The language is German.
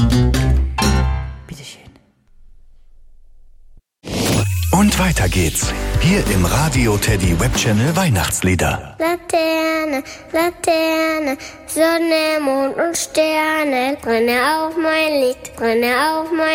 Bitteschön. Und weiter geht's. Hier im Radio Teddy Webchannel Weihnachtslieder. Laterne, Laterne, Sonne, Mond und Sterne, brenne auf mein Licht, brenne auf mein